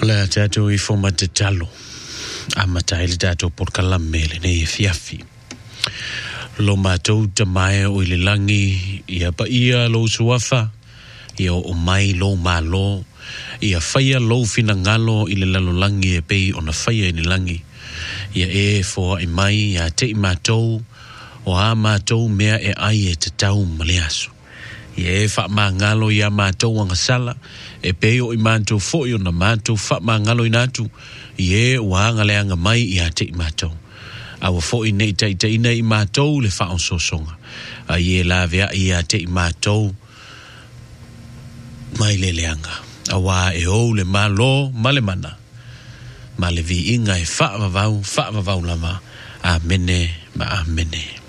Le tato I forma te talo. Amatai le tato por kalamele ne fiafi. Lo matou tamae o ile langi ia pa ia lo suafa. Ia o mai lo malo. Ia faya lo finangalo ile lalo langi e pei ona faya ni langi. Ia e fo I mai ia te matou o a matou mea e ai e te tau maleasu. Ia e fa mangalo ia matou angasala e peo I matou fo yo na matou fa mangalo inatu ia wa ngaleanga mai ia te matou. Awa fo I nei tai nei matou le fa onsosonga. A ia la vea ia te matou mai le leanga. Awa e o le malo male mana. Male vi inga e fa vavau lama. Amene ma amene.